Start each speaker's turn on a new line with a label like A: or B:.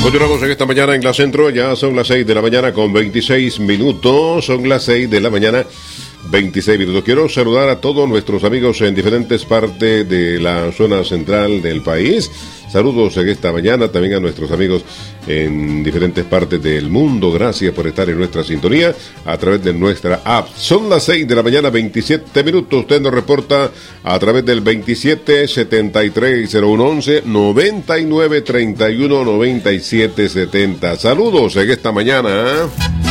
A: Continuamos en esta mañana en la Centro, ya son las 6 de la mañana con 26 minutos, son las 6 de la mañana 26 minutos. Quiero saludar a todos nuestros amigos en diferentes partes de la zona central del país. Saludos en esta mañana también a nuestros amigos en diferentes partes del mundo. Gracias por estar en nuestra sintonía a través de nuestra app. Son las 6 de la mañana, 27 minutos. Usted nos reporta a través del 27 73 0111 99 31 97 70. Saludos en esta mañana.